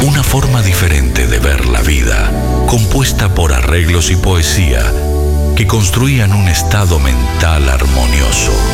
Una forma diferente de ver la vida, compuesta por arreglos y poesía que construían un estado mental armonioso.